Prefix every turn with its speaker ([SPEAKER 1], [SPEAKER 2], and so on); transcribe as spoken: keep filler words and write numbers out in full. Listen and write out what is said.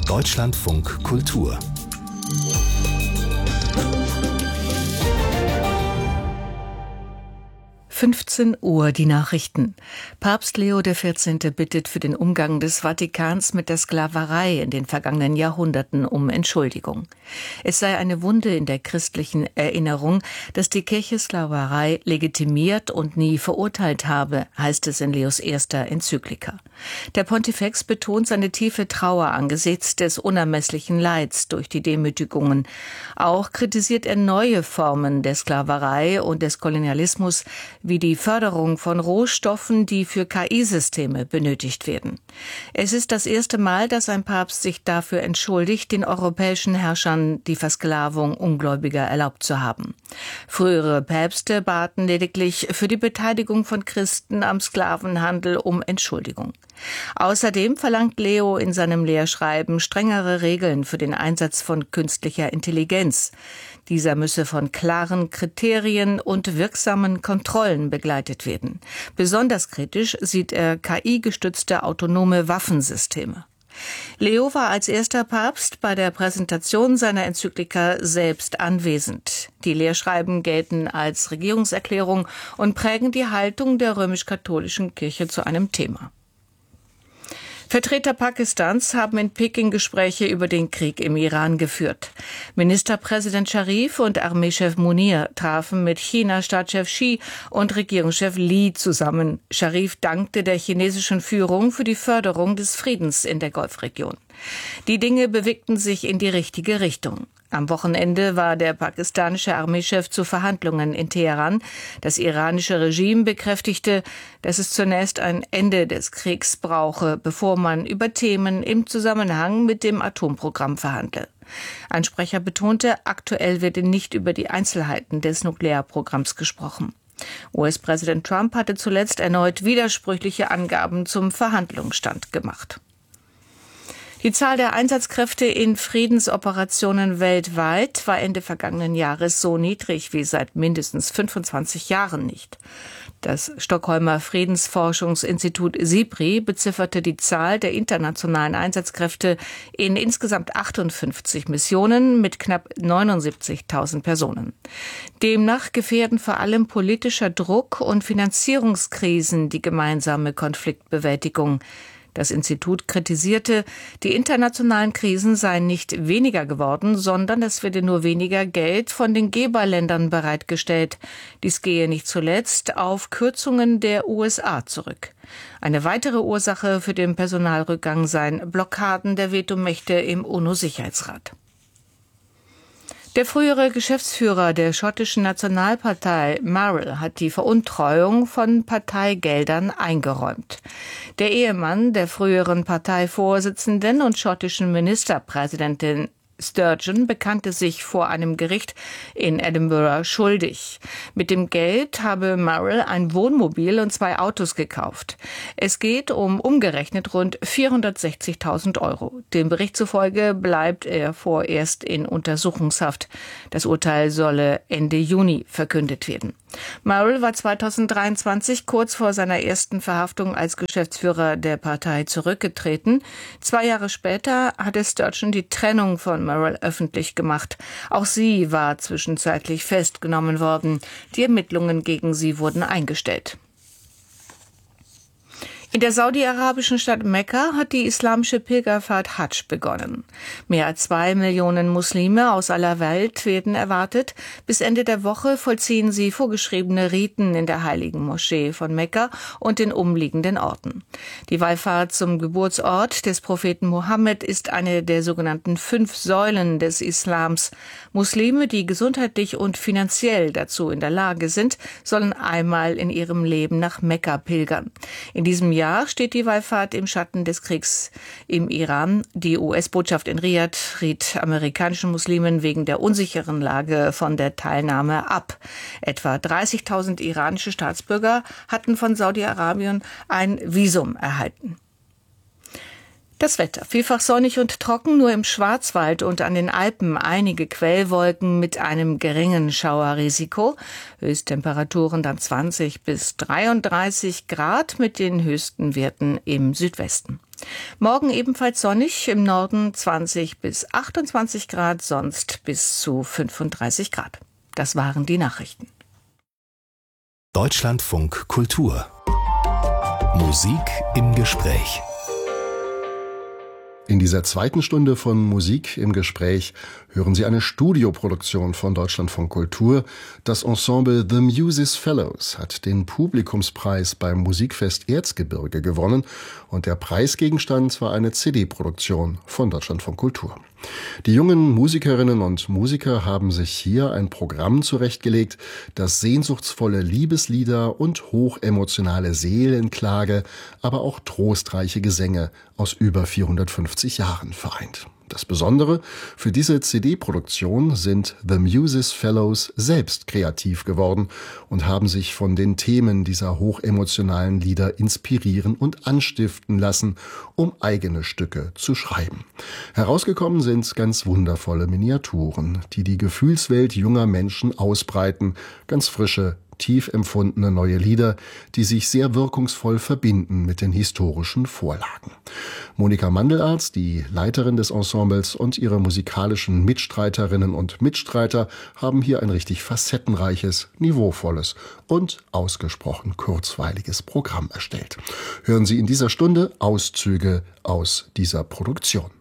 [SPEAKER 1] Deutschlandfunk Kultur.
[SPEAKER 2] fünfzehn Uhr die Nachrichten. Papst Leo der vierzehnte bittet für den Umgang des Vatikans mit der Sklaverei in den vergangenen Jahrhunderten um Entschuldigung. Es sei eine Wunde in der christlichen Erinnerung, dass die Kirche Sklaverei legitimiert und nie verurteilt habe, heißt es in Leos erster Enzyklika. Der Pontifex betont seine tiefe Trauer angesichts des unermesslichen Leids durch die Demütigungen. Auch kritisiert er neue Formen der Sklaverei und des Kolonialismus, wie die Förderung von Rohstoffen, die für K I-Systeme benötigt werden. Es ist das erste Mal, dass ein Papst sich dafür entschuldigt, den europäischen Herrschern die Versklavung Ungläubiger erlaubt zu haben. Frühere Päpste baten lediglich für die Beteiligung von Christen am Sklavenhandel um Entschuldigung. Außerdem verlangt Leo in seinem Lehrschreiben strengere Regeln für den Einsatz von künstlicher Intelligenz. Dieser müsse von klaren Kriterien und wirksamen Kontrollen begleitet werden. Besonders kritisch sieht er K I-gestützte autonome Waffensysteme. Leo war als erster Papst bei der Präsentation seiner Enzyklika selbst anwesend. Die Lehrschreiben gelten als Regierungserklärung und prägen die Haltung der römisch-katholischen Kirche zu einem Thema. Vertreter Pakistans haben in Peking Gespräche über den Krieg im Iran geführt. Ministerpräsident Scharif und Armeechef Munir trafen mit China-Staatschef Xi und Regierungschef Li zusammen. Scharif dankte der chinesischen Führung für die Förderung des Friedens in der Golfregion. Die Dinge bewegten sich in die richtige Richtung. Am Wochenende war der pakistanische Armeechef zu Verhandlungen in Teheran. Das iranische Regime bekräftigte, dass es zunächst ein Ende des Kriegs brauche, bevor man über Themen im Zusammenhang mit dem Atomprogramm verhandle. Ein Sprecher betonte, aktuell werde nicht über die Einzelheiten des Nuklearprogramms gesprochen. U S-Präsident Trump hatte zuletzt erneut widersprüchliche Angaben zum Verhandlungsstand gemacht. Die Zahl der Einsatzkräfte in Friedensoperationen weltweit war Ende vergangenen Jahres so niedrig wie seit mindestens fünfundzwanzig Jahren nicht. Das Stockholmer Friedensforschungsinstitut SIPRI bezifferte die Zahl der internationalen Einsatzkräfte in insgesamt achtundfünfzig Missionen mit knapp neunundsiebzigtausend Personen. Demnach gefährden vor allem politischer Druck und Finanzierungskrisen die gemeinsame Konfliktbewältigung. Das Institut kritisierte, die internationalen Krisen seien nicht weniger geworden, sondern es werde nur weniger Geld von den Geberländern bereitgestellt. Dies gehe nicht zuletzt auf Kürzungen der U S A zurück. Eine weitere Ursache für den Personalrückgang seien Blockaden der Vetomächte im UNO-Sicherheitsrat. Der frühere Geschäftsführer der schottischen Nationalpartei, Marrell, hat die Veruntreuung von Parteigeldern eingeräumt. Der Ehemann der früheren Parteivorsitzenden und schottischen Ministerpräsidentin Sturgeon bekannte sich vor einem Gericht in Edinburgh schuldig. Mit dem Geld habe Marrell ein Wohnmobil und zwei Autos gekauft. Es geht um umgerechnet rund vierhundertsechzigtausend Euro. Dem Bericht zufolge bleibt er vorerst in Untersuchungshaft. Das Urteil solle Ende Juni verkündet werden. Marrell war zweitausenddreiundzwanzig kurz vor seiner ersten Verhaftung als Geschäftsführer der Partei zurückgetreten. Zwei Jahre später hatte Sturgeon die Trennung von Marrell öffentlich gemacht. Auch sie war zwischenzeitlich festgenommen worden. Die Ermittlungen gegen sie wurden eingestellt. In der saudi-arabischen Stadt Mekka hat die islamische Pilgerfahrt Hadsch begonnen. Mehr als zwei Millionen Muslime aus aller Welt werden erwartet. Bis Ende der Woche vollziehen sie vorgeschriebene Riten in der heiligen Moschee von Mekka und den umliegenden Orten. Die Wallfahrt zum Geburtsort des Propheten Mohammed ist eine der sogenannten fünf Säulen des Islams. Muslime, die gesundheitlich und finanziell dazu in der Lage sind, sollen einmal in ihrem Leben nach Mekka pilgern. In diesem Jahr steht die Wallfahrt im Schatten des Kriegs im Iran. Die U S-Botschaft in Riyadh riet amerikanischen Muslimen wegen der unsicheren Lage von der Teilnahme ab. Etwa dreißigtausend iranische Staatsbürger hatten von Saudi-Arabien ein Visum erhalten. Das Wetter. Vielfach sonnig und trocken, nur im Schwarzwald und an den Alpen einige Quellwolken mit einem geringen Schauerrisiko. Höchsttemperaturen dann zwanzig bis dreiunddreißig Grad mit den höchsten Werten im Südwesten. Morgen ebenfalls sonnig, im Norden zwanzig bis achtundzwanzig Grad, sonst bis zu fünfunddreißig Grad. Das waren die Nachrichten.
[SPEAKER 1] Deutschlandfunk Kultur. Musik im Gespräch.
[SPEAKER 3] In dieser zweiten Stunde von Musik im Gespräch hören Sie eine Studioproduktion von Deutschlandfunk Kultur. Das Ensemble The Muses Fellows hat den Publikumspreis beim Musikfest Erzgebirge gewonnen und der Preisgegenstand war eine C D-Produktion von Deutschlandfunk Kultur. Die jungen Musikerinnen und Musiker haben sich hier ein Programm zurechtgelegt, das sehnsuchtsvolle Liebeslieder und hochemotionale Seelenklage, aber auch trostreiche Gesänge aus über vierhundertfünfzig Jahren vereint. Das Besondere, für diese C D-Produktion sind The Muses Fellows selbst kreativ geworden und haben sich von den Themen dieser hochemotionalen Lieder inspirieren und anstiften lassen, um eigene Stücke zu schreiben. Herausgekommen sind ganz wundervolle Miniaturen, die die Gefühlswelt junger Menschen ausbreiten, ganz frische, tief empfundene neue Lieder, die sich sehr wirkungsvoll verbinden mit den historischen Vorlagen. Monika Mandelarz, die Leiterin des Ensembles, und ihre musikalischen Mitstreiterinnen und Mitstreiter haben hier ein richtig facettenreiches, niveauvolles und ausgesprochen kurzweiliges Programm erstellt. Hören Sie in dieser Stunde Auszüge aus dieser Produktion.